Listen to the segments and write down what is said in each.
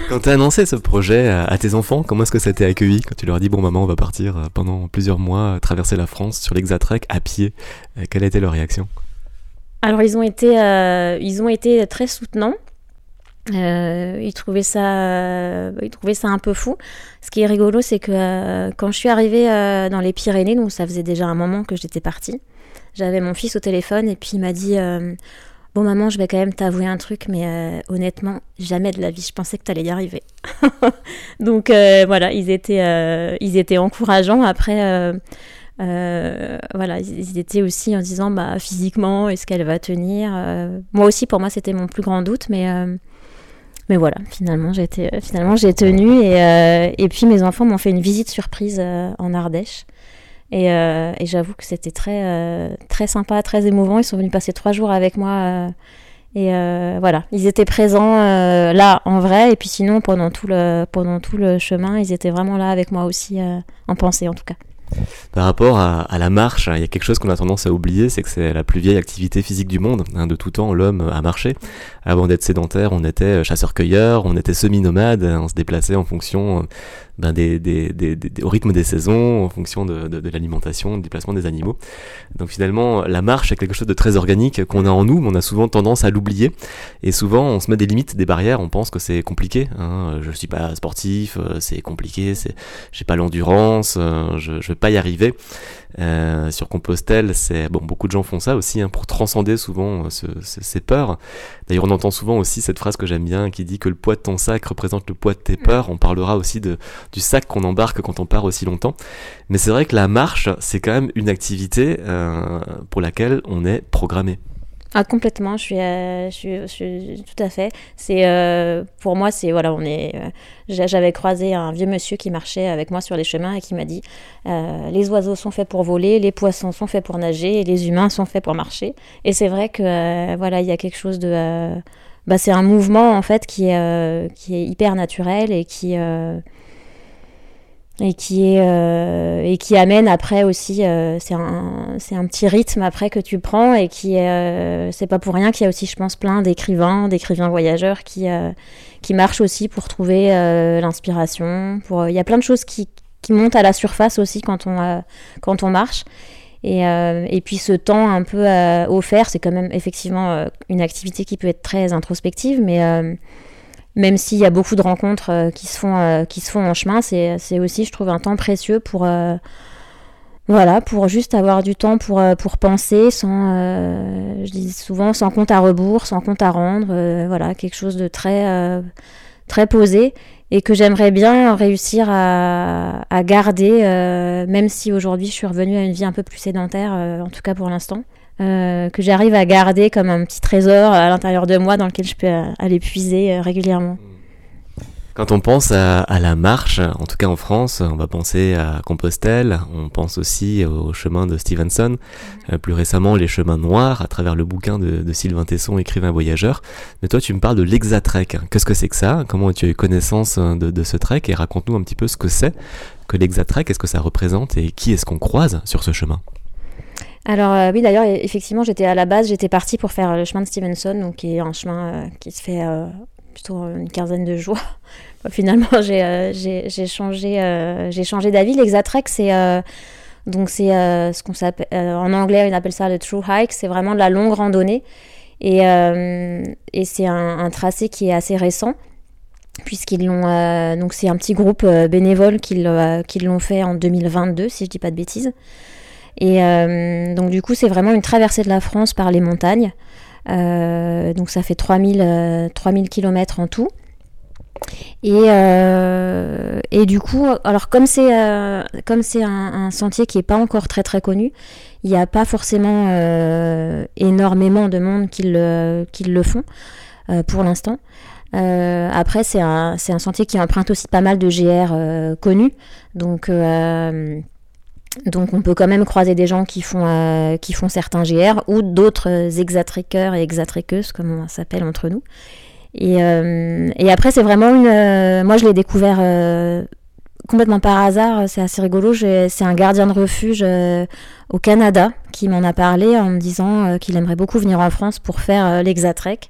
Quand tu as annoncé ce projet à tes enfants, comment est-ce que ça a été accueilli quand tu leur as dit bon maman on va partir pendant plusieurs mois traverser la France sur l'Hexatrek à pied, quelle a été leur réaction? Alors ils ont été très soutenants. Ils trouvaient ça un peu fou. Ce qui est rigolo, c'est que quand je suis arrivée dans les Pyrénées, donc ça faisait déjà un moment que j'étais partie, j'avais mon fils au téléphone et puis il m'a dit bon maman, je vais quand même t'avouer un truc, mais honnêtement, jamais de la vie, je pensais que t'allais y arriver. Donc voilà, ils étaient encourageants. Après, voilà, ils étaient aussi en disant bah physiquement, est-ce qu'elle va tenir Moi aussi, pour moi, c'était mon plus grand doute, mais voilà, finalement j'ai tenu et puis mes enfants m'ont fait une visite surprise en Ardèche et j'avoue que c'était très sympa, très émouvant. Ils sont venus passer 3 jours avec moi et voilà, ils étaient présents là en vrai et puis sinon pendant tout le chemin ils étaient vraiment là avec moi aussi en pensée en tout cas. Par rapport à la marche, il y a quelque chose qu'on a tendance à oublier, c'est que c'est la plus vieille activité physique du monde. De tout temps, l'homme a marché. Avant d'être sédentaire, on était chasseur-cueilleur, on était semi-nomade, on se déplaçait en fonction au rythme des saisons, en fonction de l'alimentation, du déplacement des animaux. Donc finalement, la marche est quelque chose de très organique qu'on a en nous, mais on a souvent tendance à l'oublier. Et souvent, on se met des limites, des barrières, on pense que c'est compliqué. Je suis pas sportif, c'est compliqué, j'ai pas l'endurance, je vais pas y arriver. Sur Compostelle, beaucoup de gens font ça aussi pour transcender souvent ces peurs. D'ailleurs, on entend souvent aussi cette phrase que j'aime bien qui dit que le poids de ton sac représente le poids de tes peurs. On parlera aussi du sac qu'on embarque quand on part aussi longtemps. Mais c'est vrai que la marche, c'est quand même une activité pour laquelle on est programmé. Ah complètement, je suis tout à fait. Pour moi voilà, j'avais croisé un vieux monsieur qui marchait avec moi sur les chemins et qui m'a dit les oiseaux sont faits pour voler, les poissons sont faits pour nager et les humains sont faits pour marcher. Et c'est vrai que voilà, il y a quelque chose de c'est un mouvement en fait qui est hyper naturel et qui amène après aussi c'est un petit rythme après que tu prends et c'est pas pour rien qu'il y a aussi je pense plein d'écrivains voyageurs qui marchent aussi pour trouver l'inspiration. Il y a plein de choses qui montent à la surface aussi quand on marche et puis ce temps un peu offert, c'est quand même effectivement une activité qui peut être très introspective, mais même s'il y a beaucoup de rencontres qui se font en chemin, c'est aussi, je trouve, un temps précieux pour juste avoir du temps pour penser je dis souvent, sans compte à rebours, sans compte à rendre, voilà, quelque chose de très, très posé et que j'aimerais bien réussir à garder, même si aujourd'hui je suis revenue à une vie un peu plus sédentaire, en tout cas pour l'instant. Que j'arrive à garder comme un petit trésor à l'intérieur de moi dans lequel je peux aller puiser régulièrement. Quand on pense à la marche, en tout cas en France, on va penser à Compostelle, on pense aussi au chemin de Stevenson, plus récemment les chemins noirs à travers le bouquin de Sylvain Tesson, écrivain voyageur. Mais toi tu me parles de l'Hexatrek, qu'est-ce que c'est que ça? Comment tu as eu connaissance de ce trek et raconte-nous un petit peu ce que c'est que l'Hexatrek, qu'est-ce que ça représente et qui est-ce qu'on croise sur ce chemin? Alors oui, d'ailleurs, effectivement, j'étais partie pour faire le chemin de Stevenson, donc qui est un chemin qui se fait plutôt une quinzaine de jours. Finalement, j'ai changé d'avis. L'Hexatrek, c'est ce qu'on s'appelle en anglais, on appelle ça le true hike. C'est vraiment de la longue randonnée et c'est un tracé qui est assez récent. Puisqu'ils l'ont donc c'est un petit groupe bénévole qui l'ont fait en 2022, si je dis pas de bêtises. Et donc du coup c'est vraiment une traversée de la France par les montagnes, donc ça fait 3000 km en tout et du coup alors comme c'est un sentier qui est pas encore très très connu, il n'y a pas forcément énormément de monde qui le font pour l'instant. Après c'est un sentier qui emprunte aussi pas mal de GR connus, donc on peut quand même croiser des gens qui font certains GR ou d'autres hexatrekkers et hexatrekkeuses comme on s'appelle entre nous. Et après c'est vraiment moi je l'ai découvert complètement par hasard, c'est assez rigolo. C'est un gardien de refuge au Canada qui m'en a parlé en me disant qu'il aimerait beaucoup venir en France pour faire l'Hexatrek.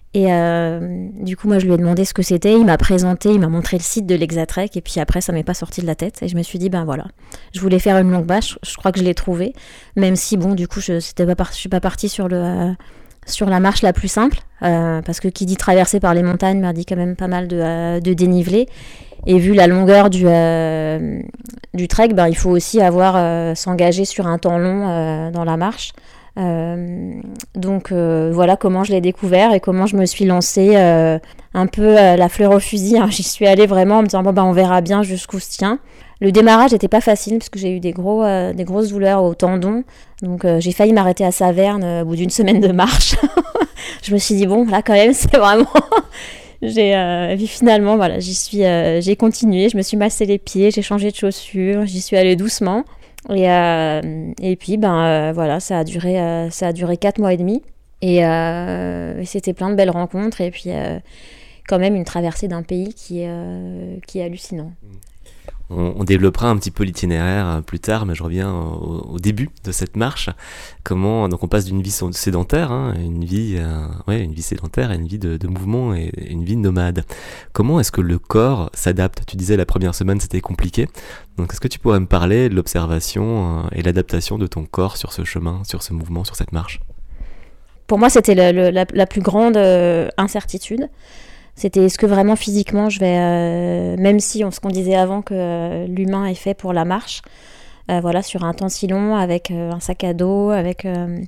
Et du coup, moi, je lui ai demandé ce que c'était. Il m'a présenté, il m'a montré le site de l'Exatrek. Et puis après, ça m'est pas sorti de la tête. Et je me suis dit, ben voilà, je voulais faire une longue bâche. Je crois que je l'ai trouvé. Même si, bon, du coup, je suis pas partie sur la marche la plus simple. Parce que qui dit traversée par les montagnes, m'a dit quand même pas mal de dénivelé. Et vu la longueur du trek, ben, il faut aussi s'engager sur un temps long dans la marche. Donc voilà comment je l'ai découvert et comment je me suis lancée un peu la fleur au fusil. Hein. J'y suis allée vraiment en me disant on verra bien jusqu'où se tient. Le démarrage n'était pas facile parce que j'ai eu des grosses douleurs au tendon. Donc j'ai failli m'arrêter à Saverne au bout d'une semaine de marche. Je me suis dit bon là quand même c'est vraiment... Finalement voilà j'ai continué, je me suis massé les pieds, j'ai changé de chaussures, j'y suis allée doucement. Et puis voilà, ça a duré 4 mois et demi et c'était plein de belles rencontres et puis quand même une traversée d'un pays qui est hallucinant. On développera un petit peu l'itinéraire plus tard, mais je reviens au début de cette marche. Donc on passe d'une vie sédentaire, une vie sédentaire à une vie de mouvement et une vie nomade. Comment est-ce que le corps s'adapte ? Tu disais la première semaine c'était compliqué. Donc est-ce que tu pourrais me parler de l'observation et l'adaptation de ton corps sur ce chemin, sur ce mouvement, sur cette marche ? Pour moi, c'était la plus grande incertitude. C'était est-ce que vraiment physiquement je vais, même si ce qu'on disait avant que l'humain est fait pour la marche, voilà, sur un temps si long, avec un sac à dos, avec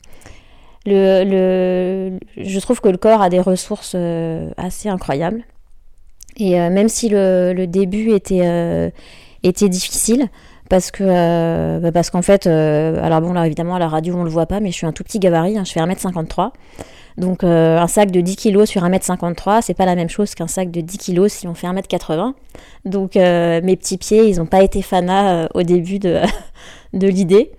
je trouve que le corps a des ressources assez incroyables. Et même si le début était difficile, parce qu'en fait, alors bon là évidemment à la radio on le voit pas, mais je suis un tout petit gabarit, je fais 1m53. Donc un sac de 10 kg sur 1m53, c'est pas la même chose qu'un sac de 10 kg si on fait 1m80. Donc mes petits pieds, ils n'ont pas été fanas au début de l'idée.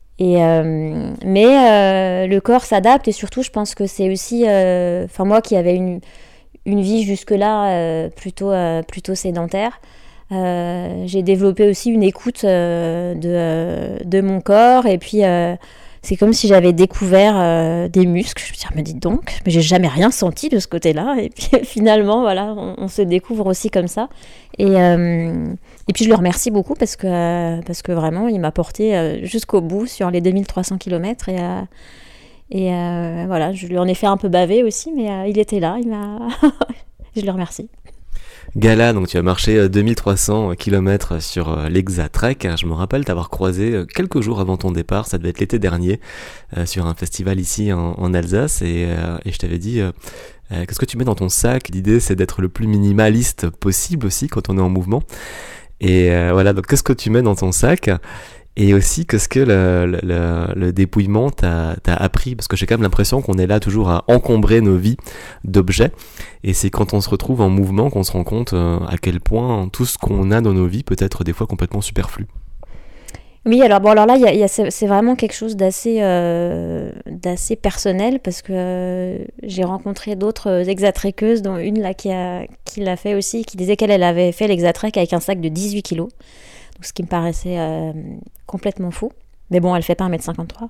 Mais le corps s'adapte et surtout je pense que c'est aussi... moi qui avais une vie jusque-là plutôt sédentaire, j'ai développé aussi une écoute de mon corps et puis... c'est comme si j'avais découvert des muscles. Je me suis dit, mais dites donc, mais j'ai jamais rien senti de ce côté-là. Et puis finalement, voilà, on se découvre aussi comme ça. Et puis je le remercie beaucoup parce que vraiment, il m'a porté jusqu'au bout sur les 2300 km. Et voilà, je lui en ai fait un peu baver aussi, mais il était là. Je le remercie. Gala, donc tu as marché 2300 km sur l'Exatrek. Je me rappelle t'avoir croisé quelques jours avant ton départ, ça devait être l'été dernier, sur un festival ici en Alsace. Et je t'avais dit, qu'est-ce que tu mets dans ton sac ? L'idée c'est d'être le plus minimaliste possible aussi quand on est en mouvement. Et voilà, donc qu'est-ce que tu mets dans ton sac ? Et aussi, qu'est-ce que le dépouillement t'a appris ? Parce que j'ai quand même l'impression qu'on est là toujours à encombrer nos vies d'objets. Et c'est quand on se retrouve en mouvement qu'on se rend compte à quel point tout ce qu'on a dans nos vies peut être des fois complètement superflu. Oui, alors là, c'est vraiment quelque chose d'assez personnel parce que j'ai rencontré d'autres exatrekeuses, dont une là qui l'a fait aussi, qui disait qu'elle avait fait l'exatrek avec un sac de 18 kilos. Donc, ce qui me paraissait complètement fou. Mais bon, elle fait pas 1m53.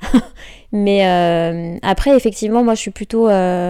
Mais après, effectivement, moi, je suis plutôt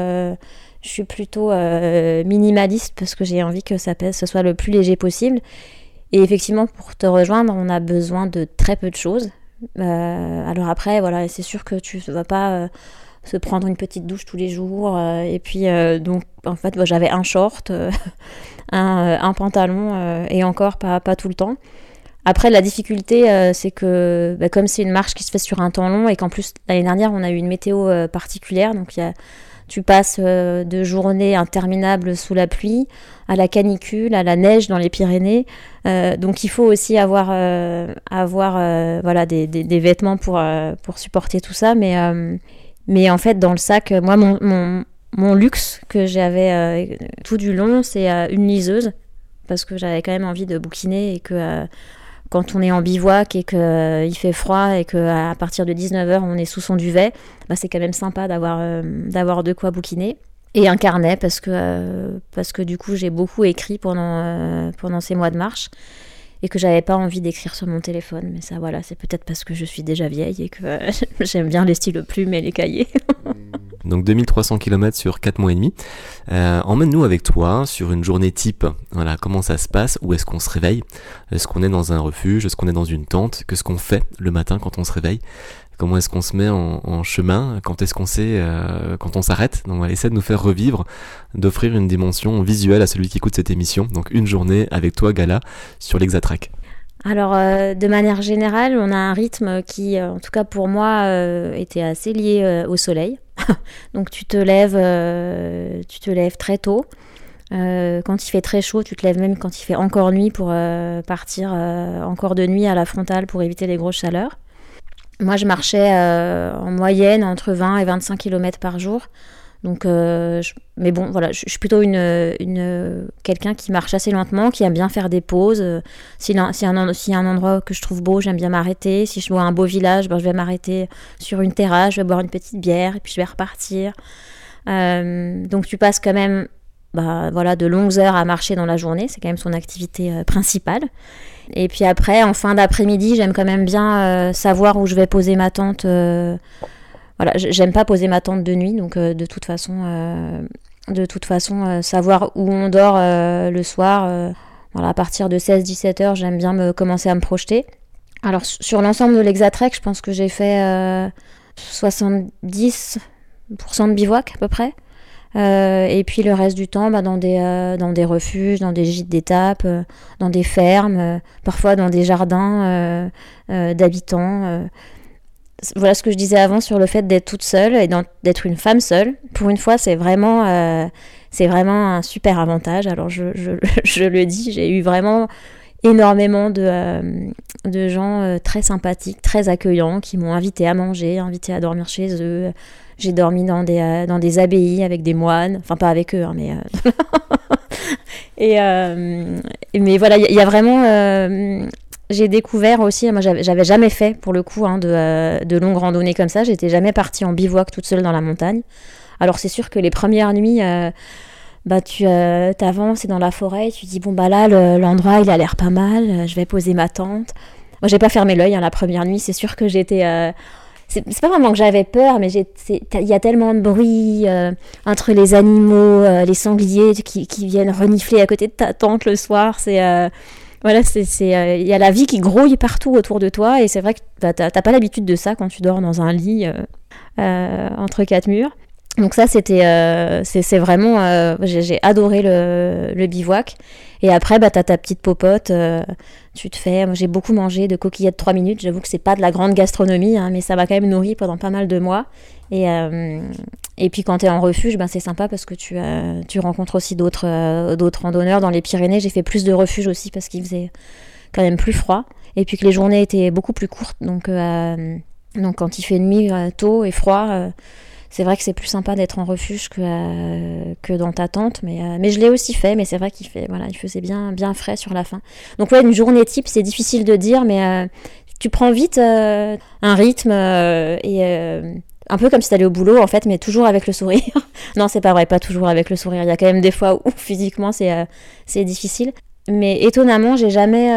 minimaliste parce que j'ai envie que ce soit le plus léger possible. Et effectivement, pour te rejoindre, on a besoin de très peu de choses. Alors après, voilà, c'est sûr que tu ne vas pas se prendre une petite douche tous les jours. Et puis, donc, en fait, moi, j'avais un short, un pantalon et encore pas tout le temps. Après, la difficulté, c'est que comme c'est une marche qui se fait sur un temps long et qu'en plus, l'année dernière, on a eu une météo particulière. Donc, tu passes de journées interminables sous la pluie, à la canicule, à la neige dans les Pyrénées. Donc il faut aussi avoir voilà, des vêtements pour supporter tout ça. Mais en fait, dans le sac, moi, mon luxe que j'avais tout du long, c'est une liseuse. Parce que j'avais quand même envie de bouquiner et que... quand on est en bivouac et qu'il fait froid et qu'à partir de 19h, on est sous son duvet, c'est quand même sympa d'avoir de quoi bouquiner. Et un carnet, parce que du coup, j'ai beaucoup écrit pendant ces mois de marche. et que j'avais pas envie d'écrire sur mon téléphone. Mais ça, voilà, c'est peut-être parce que je suis déjà vieille et que j'aime bien les stylos plumes et les cahiers. Donc 2300 km sur 4 mois et demi. Emmène-nous avec toi sur une journée type. Voilà, comment ça se passe? Où est-ce qu'on se réveille? Est-ce qu'on est dans un refuge? Est-ce qu'on est dans une tente? Qu'est-ce qu'on fait le matin quand on se réveille? Comment est-ce qu'on se met en chemin? Quand est-ce qu'on sait quand on s'arrête? Donc on va essayer de nous faire revivre, d'offrir une dimension visuelle à celui qui écoute cette émission. Donc une journée avec toi, Gala, sur l'Hexatrack. Alors, de manière générale, on a un rythme qui, en tout cas pour moi, était assez lié au soleil. Donc tu te lèves très tôt. Quand il fait très chaud, tu te lèves même quand il fait encore nuit pour partir encore de nuit à la frontale pour éviter les grosses chaleurs. Moi, je marchais en moyenne entre 20 et 25 km par jour. Donc, mais bon, voilà, je suis plutôt quelqu'un qui marche assez lentement, qui aime bien faire des pauses. S'il y a un endroit que je trouve beau, j'aime bien m'arrêter. Si je vois un beau village, je vais m'arrêter sur une terrasse, je vais boire une petite bière et puis je vais repartir. Donc, tu passes quand même de longues heures à marcher dans la journée. C'est quand même son activité principale. Et puis après, en fin d'après-midi, j'aime quand même bien savoir où je vais poser ma tente. Voilà, j'aime pas poser ma tente de nuit, donc de toute façon, savoir où on dort le soir, à partir de 16-17 heures, j'aime bien commencer à me projeter. Alors sur l'ensemble de l'Hexatrack, je pense que j'ai fait 70% de bivouac à peu près. Et puis le reste du temps dans des refuges, dans des gîtes d'étape, dans des fermes, parfois dans des jardins d'habitants. Voilà ce que je disais avant sur le fait d'être toute seule et d'être une femme seule. Pour une fois, c'est vraiment un super avantage. Alors je le dis, j'ai eu vraiment énormément de gens très sympathiques, très accueillants, qui m'ont invité à manger, invité à dormir chez eux. J'ai dormi dans des abbayes avec des moines, enfin pas avec eux, hein, mais mais voilà, il y a vraiment. J'ai découvert aussi, moi j'avais jamais fait pour le coup de longues randonnées comme ça, j'étais jamais partie en bivouac toute seule dans la montagne. Alors c'est sûr que les premières nuits, tu t'avances dans la forêt et tu dis là l'endroit il a l'air pas mal, je vais poser ma tente. Moi j'ai pas fermé l'œil la première nuit, c'est sûr que j'étais... C'est pas vraiment que j'avais peur, mais il y a tellement de bruit entre les animaux, les sangliers qui viennent renifler à côté de ta tente le soir, il y a la vie qui grouille partout autour de toi et c'est vrai que t'as pas l'habitude de ça quand tu dors dans un lit entre quatre murs. Donc ça c'est vraiment j'ai adoré le bivouac. Et après t'as ta petite popote, moi j'ai beaucoup mangé de coquillettes 3 minutes, j'avoue que c'est pas de la grande gastronomie mais ça m'a quand même nourri pendant pas mal de mois. Et puis quand t'es en refuge, c'est sympa parce que tu rencontres aussi d'autres randonneurs. Dans les Pyrénées, j'ai fait plus de refuges aussi parce qu'il faisait quand même plus froid. Et puis que les journées étaient beaucoup plus courtes. Donc quand il fait nuit tôt et froid, c'est vrai que c'est plus sympa d'être en refuge que dans ta tente. Mais je l'ai aussi fait, mais c'est vrai il faisait bien frais sur la fin. Donc une journée type, c'est difficile de dire, mais tu prends vite un rythme un peu comme si t'allais au boulot en fait, mais toujours avec le sourire. Non, c'est pas vrai, pas toujours avec le sourire. Il y a quand même des fois où physiquement c'est difficile. Mais étonnamment, j'ai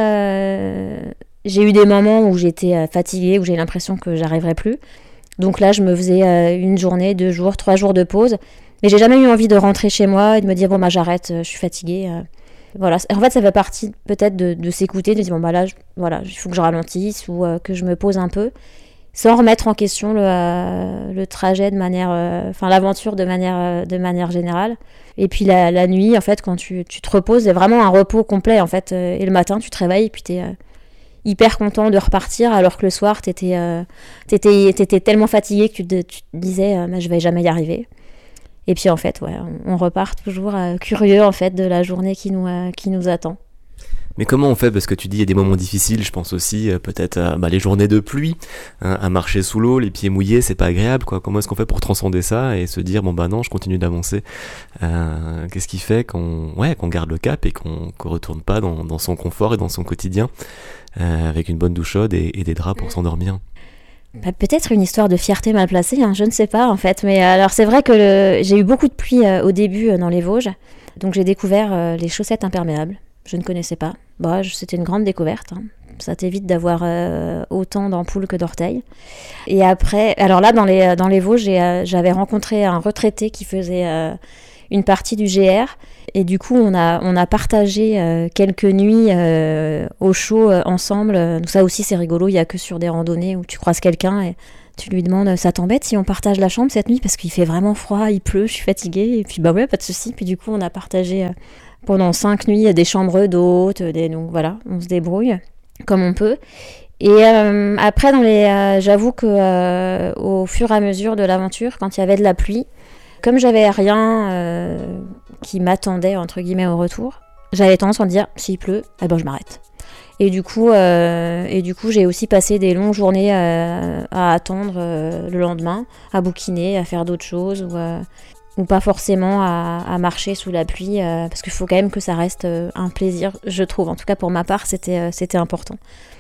eu des moments où j'étais fatiguée, où j'ai l'impression que j'arriverais plus. Donc là, je me faisais 1 journée, 2 jours, 3 jours de pause. Mais j'ai jamais eu envie de rentrer chez moi et de me dire j'arrête, je suis fatiguée. Voilà. En fait, ça fait partie peut-être de s'écouter, de dire il faut que je ralentisse ou que je me pose un peu, sans remettre en question le trajet de manière, l'aventure de manière générale. Et puis la nuit, en fait, quand tu te reposes, c'est vraiment un repos complet, en fait. Et le matin, tu te réveilles et puis t'es hyper content de repartir, alors que le soir, t'étais tellement fatigué que tu te disais, je vais jamais y arriver. Et puis en fait, on repart toujours curieux en fait de la journée qui nous attend. Mais comment on fait? Parce que tu dis il y a des moments difficiles, je pense aussi peut-être les journées de pluie, à marcher sous l'eau, les pieds mouillés, c'est pas agréable quoi. Comment est-ce qu'on fait pour transcender ça et se dire non, je continue d'avancer? Qu'est-ce qui fait qu'on garde le cap et qu'on retourne pas dans son confort et dans son quotidien avec une bonne douche chaude et des draps pour s'endormir? Peut-être une histoire de fierté mal placée, je ne sais pas en fait. Mais alors c'est vrai que j'ai eu beaucoup de pluie au début dans les Vosges, donc j'ai découvert les chaussettes imperméables. Je ne connaissais pas. Bah, c'était une grande découverte. Hein. Ça t'évite d'avoir autant d'ampoules que d'orteils. Et après, alors là, dans les Vosges, j'avais rencontré un retraité qui faisait une partie du GR. Et du coup, on a partagé quelques nuits au chaud ensemble. Donc ça aussi, c'est rigolo. Il n'y a que sur des randonnées où tu croises quelqu'un et tu lui demandes, ça t'embête si on partage la chambre cette nuit parce qu'il fait vraiment froid, il pleut, je suis fatiguée. Et puis bah ouais, pas de souci. Puis du coup, on a partagé pendant 5 nuits des chambres d'hôtes. Donc voilà, on se débrouille comme on peut. Et après, j'avoue que au fur et à mesure de l'aventure, quand il y avait de la pluie, comme j'avais rien qui m'attendait entre guillemets au retour, j'avais tendance à me dire s'il pleut, eh ben je m'arrête. Et du coup, j'ai aussi passé des longues journées à attendre le lendemain, à bouquiner, à faire d'autres choses ou pas forcément à marcher sous la pluie, parce qu'il faut quand même que ça reste un plaisir, je trouve. En tout cas pour ma part, c'était important.